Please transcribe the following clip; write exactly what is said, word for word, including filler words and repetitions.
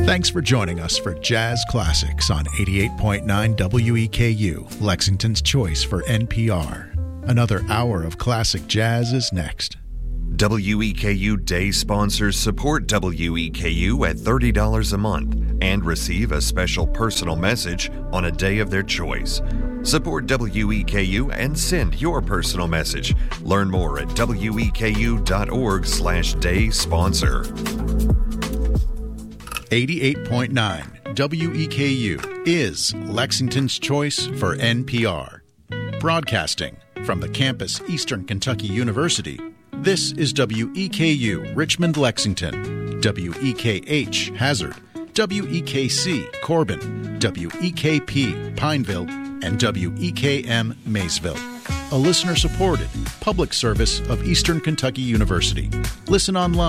Thanks for joining us for Jazz Classics on eighty-eight point nine W E K U, Lexington's choice for N P R. Another hour of classic jazz is next. W E K U Day sponsors support W E K U at thirty dollars a month and receive a special personal message on a day of their choice. Support W E K U and send your personal message. Learn more at weku.org slash day sponsor. eighty-eight point nine W E K U is Lexington's choice for N P R. Broadcasting from the campus Eastern Kentucky University, this is W E K U Richmond, Lexington, W E K H Hazard, W E K C Corbin, W E K P Pineville, and W E K M Maysville. A listener-supported public service of Eastern Kentucky University. Listen online